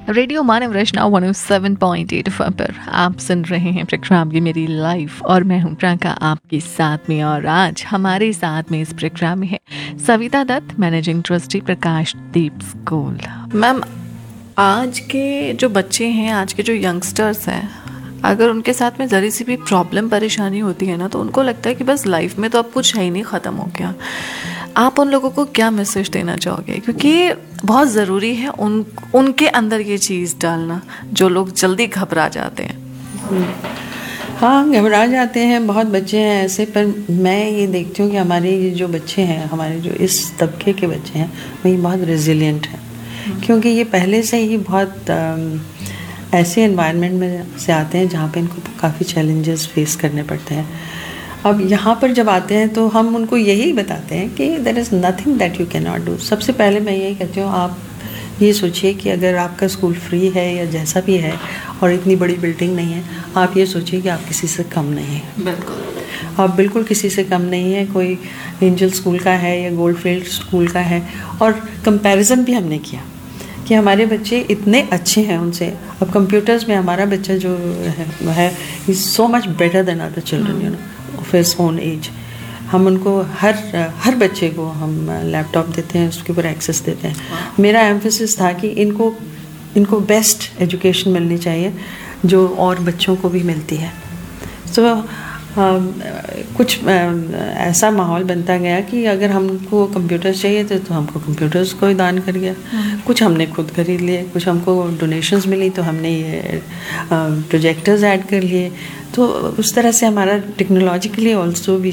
Radio मानव रचना 107.8 FM पर आप सुन रहे हैं प्रोग्राम ये मेरी लाइफ और मैं हूं प्रियंका आपके साथ में। और आज हमारे साथ में इस प्रोग्राम में है सविता दत्त, मैनेजिंग ट्रस्टी प्रकाश दीप स्कूल। मैम, आज के जो बच्चे हैं, आज के जो यंगस्टर्स हैं, अगर उनके साथ में ज़री सी भी प्रॉब्लम परेशानी होती है ना, तो उनको लगता है कि बस लाइफ में तो अब कुछ है ही नहीं, ख़त्म हो गया। आप उन लोगों को क्या मैसेज देना चाहोगे? क्योंकि बहुत ज़रूरी है उनके अंदर ये चीज़ डालना, जो लोग जल्दी घबरा जाते हैं। हाँ, घबरा जाते हैं, बहुत बच्चे हैं ऐसे। पर मैं ये देखती हूँ कि हमारे ये जो बच्चे हैं, हमारे जो इस तबके के बच्चे हैं, वही बहुत रेजिलिएंट हैं। क्योंकि ये पहले से ही बहुत ऐसे एनवायरनमेंट में से आते हैं जहाँ पे इनको काफ़ी चैलेंजेस फेस करने पड़ते हैं। अब यहाँ पर जब आते हैं तो हम उनको यही बताते हैं कि there is nothing that you can not do. सबसे पहले मैं यही कहती हूँ, आप ये सोचिए कि अगर आपका स्कूल फ्री है या जैसा भी है और इतनी बड़ी बिल्डिंग नहीं है, आप ये सोचिए कि आप किसी से कम नहीं हैं। बिल्कुल, आप बिल्कुल किसी से कम नहीं है। कोई एंजल स्कूल का है या गोल्डफील्ड स्कूल का है, और कंपैरिजन भी हमने किया कि हमारे बच्चे इतने अच्छे हैं उनसे। अब कंप्यूटर्स में हमारा बच्चा जो है is so much better than other children, you know, of his own as. हम उनको हर बच्चे को हम लैपटॉप देते हैं, उसके ऊपर एक्सेस देते हैं। मेरा एम्फेसिस था कि इनको बेस्ट एजुकेशन मिलनी चाहिए जो और बच्चों को भी मिलती है। तो कुछ ऐसा माहौल बनता गया कि अगर हमको कंप्यूटर्स चाहिए तो हमको कंप्यूटर्स को ही दान कर गया। कुछ हमने खुद खरीद लिए, कुछ हमको डोनेशंस मिली तो हमने ये प्रोजेक्टर्स ऐड कर लिए। तो उस तरह से हमारा टेक्नोलॉजिकली ऑल्सो वी